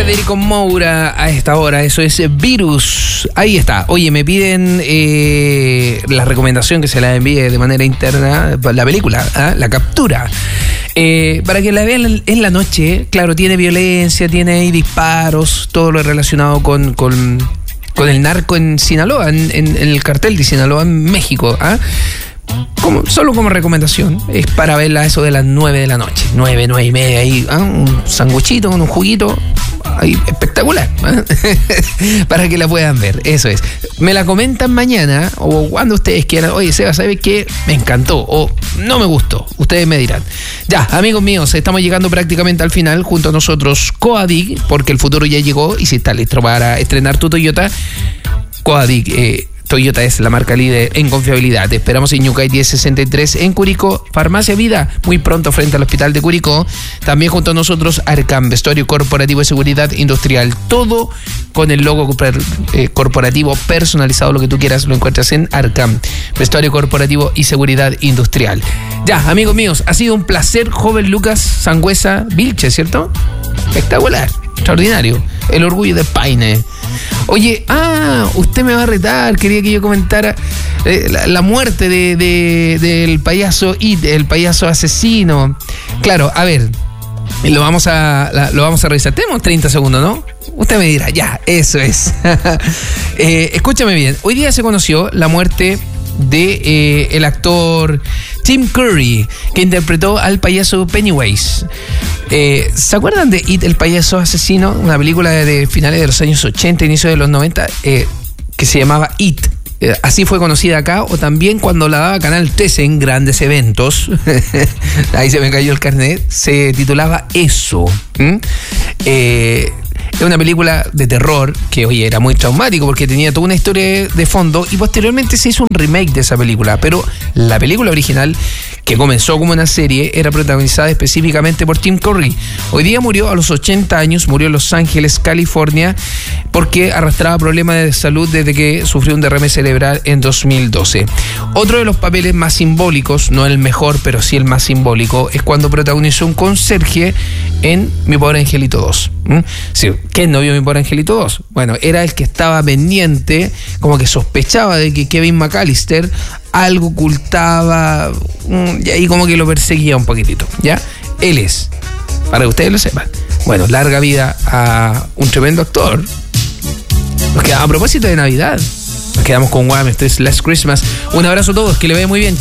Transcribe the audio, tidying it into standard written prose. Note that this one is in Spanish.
Federico Moura a esta hora, eso es Virus. Ahí está. Oye, me piden la recomendación que se la envíe de manera interna, la película, la captura. Para que la vean en la noche. Claro, tiene violencia, tiene ahí disparos, todo lo relacionado con el narco en Sinaloa, en el cartel de Sinaloa en México. Solo como recomendación, es para verla a eso de las 9 de la noche, 9:30 ahí, un sanguchito con un juguito, ahí, espectacular, para que la puedan ver, eso es. Me la comentan mañana o cuando ustedes quieran. Oye, Seba, ¿sabes qué? Me encantó o no me gustó, ustedes me dirán. Ya, amigos míos, estamos llegando prácticamente al final. Junto a nosotros Coadig, porque el futuro ya llegó y si estás listo para estrenar tu Toyota, Coadig, Toyota es la marca líder en confiabilidad. Te esperamos en Ñucay 1063 en Curicó. Farmacia Vida, muy pronto frente al Hospital de Curicó. También junto a nosotros Arcam, vestuario corporativo y seguridad industrial. Todo con el logo corporativo personalizado, lo que tú quieras lo encuentras en Arcam, vestuario corporativo y seguridad industrial. Ya, amigos míos, ha sido un placer. Joven Lucas Sangüesa Vilche, ¿cierto? Espectacular, extraordinario. El orgullo de Paine. Oye, usted me va a retar, quería que yo comentara la muerte del payaso It, el payaso asesino. Claro, a ver, lo vamos a revisar. Tenemos 30 segundos, ¿no? Usted me dirá, ya, eso es. Escúchame bien, hoy día se conoció la muerte de el actor Tim Curry, que interpretó al payaso Pennywise. ¿Se acuerdan de It, el payaso asesino? Una película de finales de los años 80, inicio de los 90, que se llamaba It. Así fue conocida acá, o también cuando la daba Canal 13 en grandes eventos, ahí se me cayó el carnet, se titulaba Eso. Es una película de terror que, oye, era muy traumático porque tenía toda una historia de fondo y posteriormente se hizo un remake de esa película, pero la película original, que comenzó como una serie, era protagonizada específicamente por Tim Curry. Hoy día murió a los 80 años, murió en Los Ángeles, California, porque arrastraba problemas de salud desde que sufrió un derrame cerebral en 2012. Otro de los papeles más simbólicos, no el mejor, pero sí el más simbólico, es cuando protagonizó un conserje en Mi Pobre Angelito 2. Sí, ¿quién no vio Mi Pobre Angelito 2? Bueno, era el que estaba pendiente, como que sospechaba de que Kevin McAllister algo ocultaba, y ahí como que lo perseguía un poquitito, ¿ya? Él es, para que ustedes lo sepan. Bueno, larga vida a un tremendo actor. A propósito de Navidad, nos quedamos con Wham! Esto es Last Christmas. Un abrazo a todos, que le vaya muy bien.